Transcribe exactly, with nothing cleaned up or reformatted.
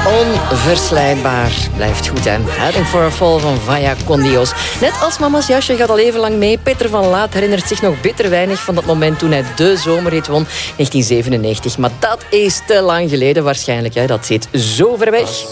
Onverslijdbaar. Blijft goed, hè. Heading for a Fall van Vaya con Dios. Net als Mama's Jasje gaat al even lang mee. Peter van Laat herinnert zich nog bitter weinig van dat moment toen hij de zomerrit won, negentien zevenennegentig. Maar dat is te lang geleden waarschijnlijk, hè. Dat zit zo ver weg.